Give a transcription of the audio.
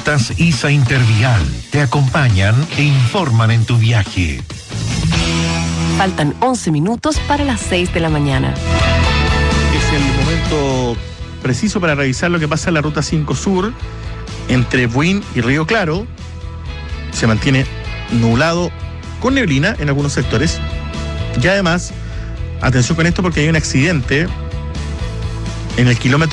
Rutas ISA Intervial te acompañan e informan en tu viaje. Faltan 11 minutos para las 6 de la mañana. Es el momento preciso para revisar lo que pasa en la Ruta 5 Sur entre Buin y Río Claro. Se mantiene nublado con neblina en algunos sectores. Y además, atención con esto porque hay un accidente en el kilómetro